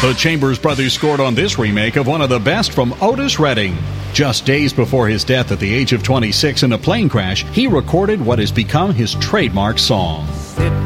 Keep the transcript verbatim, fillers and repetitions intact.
The Chambers Brothers scored on this remake of one of the best from Otis Redding. Just days before his death at the age of twenty-six in a plane crash, he recorded what has become his trademark song.